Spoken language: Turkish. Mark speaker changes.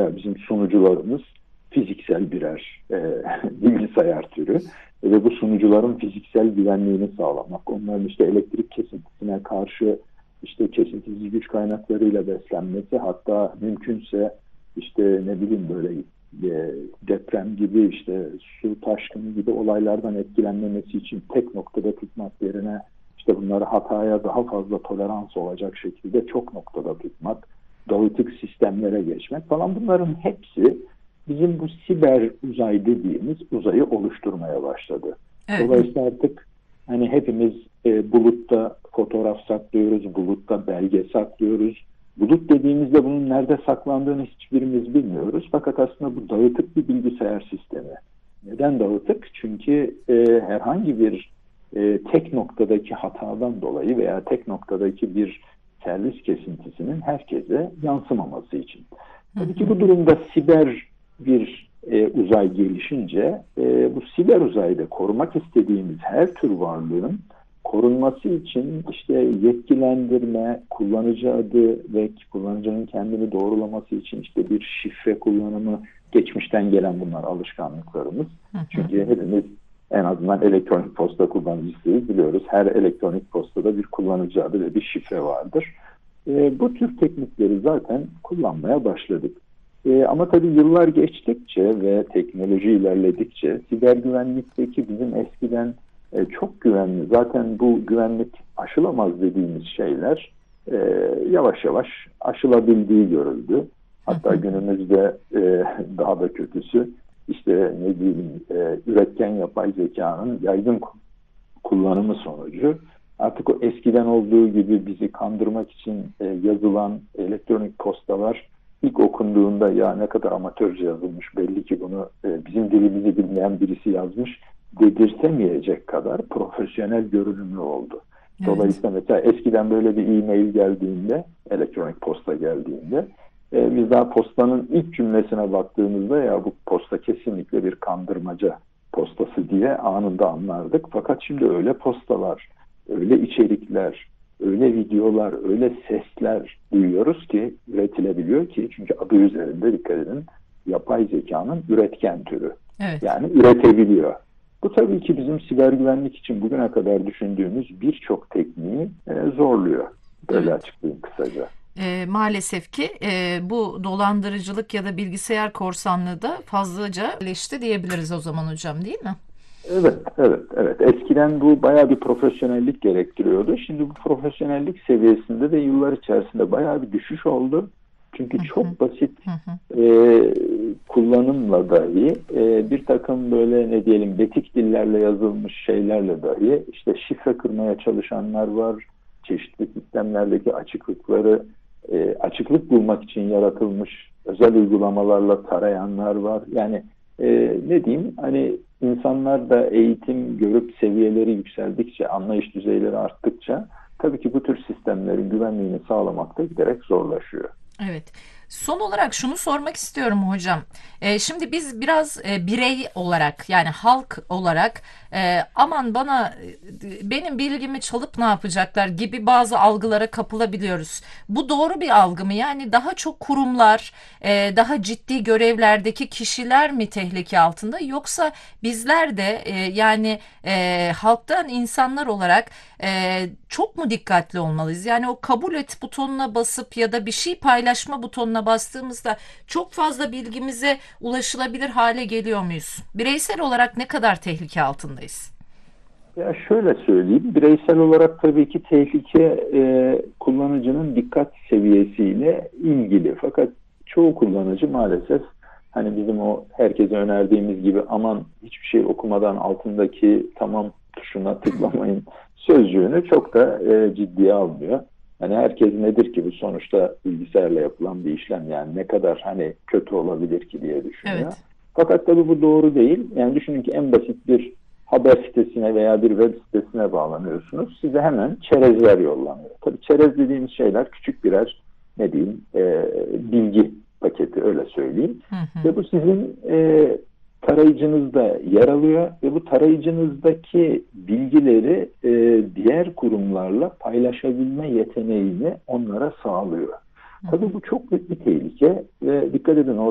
Speaker 1: mesela bizim sunucularımız fiziksel birer bilgisayar türü ve bu sunucuların fiziksel güvenliğini sağlamak, onların işte elektrik kesintisine karşı işte kesintisiz güç kaynaklarıyla beslenmesi, hatta mümkünse işte ne bileyim böyle deprem gibi, işte su taşkını gibi olaylardan etkilenmemesi için tek noktada tutmak yerine işte bunları hataya daha fazla tolerans olacak şekilde çok noktada tutmak, dağıtık sistemlere geçmek falan, bunların hepsi bizim bu siber uzay dediğimiz uzayı oluşturmaya başladı.
Speaker 2: Evet.
Speaker 1: Dolayısıyla artık hani hepimiz bulutta fotoğraf saklıyoruz, bulutta belge saklıyoruz. Bulut dediğimizde bunun nerede saklandığını hiçbirimiz bilmiyoruz. Fakat aslında bu dağıtık bir bilgisayar sistemi. Neden dağıtık? Çünkü herhangi bir tek noktadaki hatadan dolayı veya tek noktadaki bir servis kesintisinin herkese yansımaması için.
Speaker 2: Hı
Speaker 1: Tabii ki
Speaker 2: hı.
Speaker 1: bu durumda siber bir uzay gelişince bu siber uzayda korumak istediğimiz her tür varlığın korunması için işte yetkilendirme, kullanıcı adı ve kullanıcının kendini doğrulaması için işte bir şifre kullanımı, geçmişten gelen bunlar alışkanlıklarımız.
Speaker 2: Hı hı.
Speaker 1: Çünkü hepimiz en azından elektronik posta kullanıcısıyız, biliyoruz. Her elektronik postada bir kullanıcı adı ve bir şifre vardır. Bu tür teknikleri zaten kullanmaya başladık. Ama tabii yıllar geçtikçe ve teknoloji ilerledikçe siber güvenlikteki bizim eskiden çok güvenli, zaten bu güvenlik aşılamaz dediğimiz şeyler yavaş yavaş aşılabildiği görüldü.
Speaker 2: Hı
Speaker 1: Hatta
Speaker 2: hı.
Speaker 1: günümüzde daha da kötüsü işte ne diyeyim, üretken yapay zekanın yaygın kullanımı sonucu artık o eskiden olduğu gibi bizi kandırmak için yazılan elektronik postalar ilk okunduğunda ya ne kadar amatörce yazılmış, belli ki bunu bizim dilimizi bilmeyen birisi yazmış dedirtemeyecek kadar profesyonel görünümlü oldu.
Speaker 2: Evet.
Speaker 1: Dolayısıyla mesela eskiden böyle bir e-mail geldiğinde, elektronik posta geldiğinde biz daha postanın ilk cümlesine baktığımızda ya bu posta kesinlikle bir kandırmaca postası diye anında anlardık. Fakat şimdi öyle postalar, öyle içerikler, öyle videolar, öyle sesler duyuyoruz ki, üretilebiliyor ki, çünkü adı üzerinde dikkat edin, yapay zekanın üretken türü.
Speaker 2: Evet.
Speaker 1: Yani üretebiliyor. Bu tabii ki bizim siber güvenlik için bugüne kadar düşündüğümüz birçok tekniği zorluyor. Böyle
Speaker 2: Evet.
Speaker 1: açıklayayım kısaca.
Speaker 2: Maalesef ki bu dolandırıcılık ya da bilgisayar korsanlığı da fazlaca iyileşti diyebiliriz o zaman hocam, değil mi?
Speaker 1: Evet, evet, evet. Eskiden bu bayağı bir profesyonellik gerektiriyordu. Şimdi bu profesyonellik seviyesinde de yıllar içerisinde bayağı bir düşüş oldu. Çünkü
Speaker 2: Hı hı.
Speaker 1: çok basit
Speaker 2: Hı hı.
Speaker 1: e, kullanımla dahi bir takım böyle ne diyelim betik dillerle yazılmış şeylerle dahi işte şifre kırmaya çalışanlar var. Çeşitli sistemlerdeki açıklıkları açıklık bulmak için yaratılmış özel uygulamalarla tarayanlar var. Yani ne diyeyim, hani insanlar da eğitim görüp seviyeleri yükseldikçe, anlayış düzeyleri arttıkça tabii ki bu tür sistemlerin güvenliğini sağlamak da giderek zorlaşıyor.
Speaker 2: Evet. Son olarak şunu sormak istiyorum hocam. Şimdi biz biraz birey olarak, yani halk olarak aman bana benim bilgimi çalıp ne yapacaklar gibi bazı algılara kapılabiliyoruz. Bu doğru bir algı mı? Yani daha çok kurumlar, daha ciddi görevlerdeki kişiler mi tehlike altında, yoksa bizler de yani halktan insanlar olarak çok mu dikkatli olmalıyız? Yani o kabul et butonuna basıp ya da bir şey paylaşma butonuna bastığımızda çok fazla bilgimize ulaşılabilir hale geliyor muyuz? Bireysel olarak ne kadar tehlike altındayız?
Speaker 1: Ya şöyle söyleyeyim, bireysel olarak tabii ki tehlike kullanıcının dikkat seviyesiyle ilgili. Fakat çoğu kullanıcı maalesef hani bizim o herkese önerdiğimiz gibi aman hiçbir şey okumadan altındaki tamam tuşuna tıklamayın sözcüğünü çok da ciddiye almıyor. Hani herkes nedir ki bu sonuçta bilgisayarla yapılan bir işlem, yani ne kadar hani kötü olabilir ki diye düşünüyor.
Speaker 2: Evet.
Speaker 1: Fakat tabii bu doğru değil. Yani düşünün ki en basit bir haber sitesine veya bir web sitesine bağlanıyorsunuz. Size hemen çerezler yollanıyor. Tabii çerez dediğimiz şeyler küçük birer ne diyeyim bilgi paketi, öyle söyleyeyim.
Speaker 2: Hı hı.
Speaker 1: Ve bu sizin tarayıcınızda yer alıyor ve bu tarayıcınızdaki bilgileri diğer kurumlarla paylaşabilme yeteneğini onlara sağlıyor.
Speaker 2: Hı hı.
Speaker 1: Tabii bu çok büyük bir tehlike ve dikkat edin,